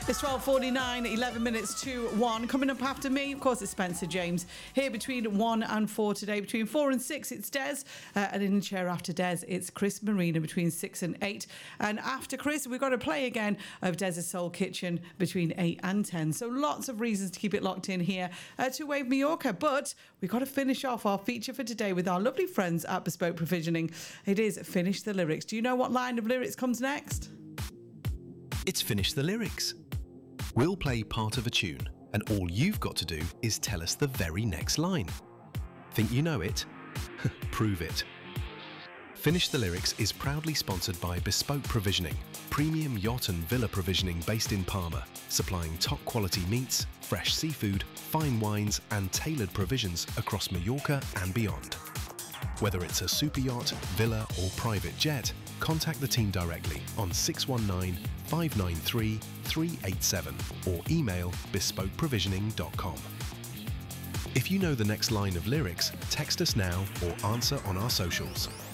It's 12:49, 11 minutes to 1. Coming up after me, of course, it's Spencer James. Here between 1 and 4 today. Between 4 and 6, it's Des. And in the chair after Des, it's Chris Marina between 6 and 8. And after Chris, we've got to play again of Des's Soul Kitchen between 8 and 10. So lots of reasons to keep it locked in here to Wave Mallorca. But we've got to finish off our feature for today with our lovely friends at Bespoke Provisioning. It is Finish the Lyrics. Do you know what line of lyrics comes next? It's Finish the Lyrics. We'll play part of a tune, and all you've got to do is tell us the very next line. Think you know it? Prove it. Finish the Lyrics is proudly sponsored by Bespoke Provisioning, premium yacht and villa provisioning based in Palma, supplying top quality meats, fresh seafood, fine wines and tailored provisions across Mallorca and beyond. Whether it's a super yacht, villa or private jet, contact the team directly on 619 593 387 or email bespokeprovisioning.com. If you know the next line of lyrics, text us now or answer on our socials.